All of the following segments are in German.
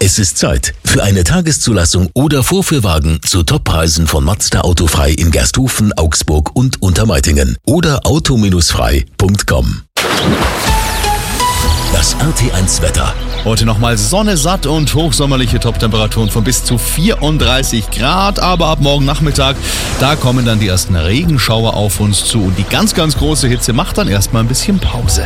Es ist Zeit für eine Tageszulassung oder Vorführwagen zu Toppreisen von Mazda Autofrei in Gersthofen, Augsburg und Untermeitingen oder auto-frei.com. Das RT1 Wetter. Heute nochmal Sonne satt und hochsommerliche Toptemperaturen von bis zu 34 Grad. Aber ab morgen Nachmittag, da kommen dann die ersten Regenschauer auf uns zu. Und die ganz, ganz große Hitze macht dann erstmal ein bisschen Pause.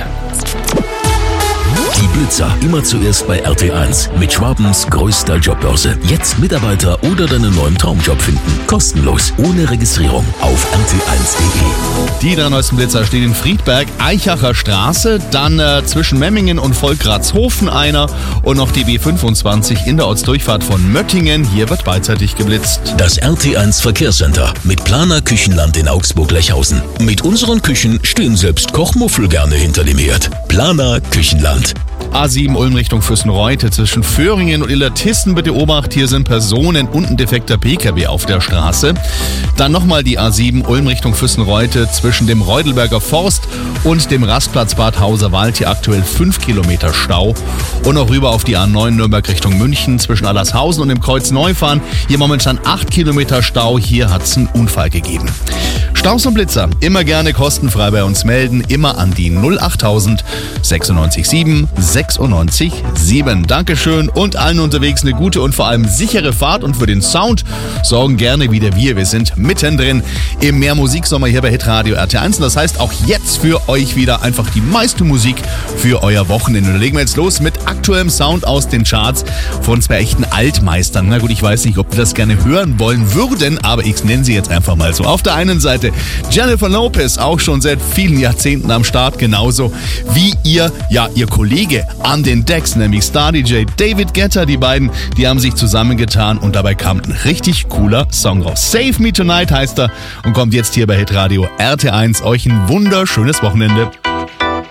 Die Blitzer immer zuerst bei RT1 mit Schwabens größter Jobbörse. Jetzt Mitarbeiter oder deinen neuen Traumjob finden. Kostenlos, ohne Registrierung auf rt1.de. Die drei neuesten Blitzer stehen in Friedberg, Eichacher Straße, dann zwischen Memmingen und Volkratshofen einer und noch die B25 in der Ortsdurchfahrt von Möttingen. Hier wird beidseitig geblitzt. Das RT1 Verkehrscenter mit Planer Küchenland in Augsburg-Lechhausen. Mit unseren Küchen stehen selbst Kochmuffel gerne hinter dem Herd. Planer Küchenland. A7 Ulm Richtung Fürstenreute zwischen Föhringen und Illertissen. Bitte Obacht, hier sind Personen und ein defekter PKW auf der Straße. Dann nochmal die A7 Ulm Richtung Fürstenreute zwischen dem Reudelberger Forst und dem Rastplatz Bad Hauserwald. Hier aktuell 5 Kilometer Stau. Und noch rüber auf die A9 Nürnberg Richtung München zwischen Allershausen und dem Kreuz Neufahren. Hier momentan 8 Kilometer Stau. Hier hat es einen Unfall gegeben. Staus und Blitzer immer gerne kostenfrei bei uns melden. Immer an die 08000 96 7 96 7. Dankeschön und allen unterwegs eine gute und vor allem sichere Fahrt. Und für den Sound sorgen gerne wieder wir. Wir sind mittendrin im Mehrmusiksommer hier bei Hitradio RT1. Und das heißt auch jetzt für euch wieder einfach die meiste Musik für euer Wochenende. Da legen wir jetzt los mit aktuellem Sound aus den Charts von zwei echten Altmeistern. Na gut, ich weiß nicht, ob wir das gerne hören wollen würden, aber ich nenne sie jetzt einfach mal so. Auf der einen Seite Jennifer Lopez, auch schon seit vielen Jahrzehnten am Start, genauso wie ihr Kollege an den Decks, nämlich Star-DJ David Guetta. Die beiden, die haben sich zusammengetan und dabei kam ein richtig cooler Song raus. Save Me Tonight heißt er und kommt jetzt hier bei Hitradio RT1. Euch ein wunderschönes Wochenende.